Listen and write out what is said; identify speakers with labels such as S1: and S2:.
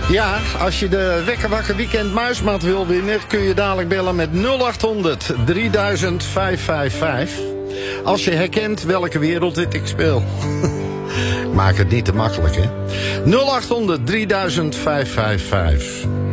S1: Ja, als je de Wekker Wakker Weekend muismat wil winnen, kun je dadelijk bellen met 0800 3000 555. Als je herkent welke wereldhit ik speel. Maak het niet te makkelijk, hè. 0800 3000 555.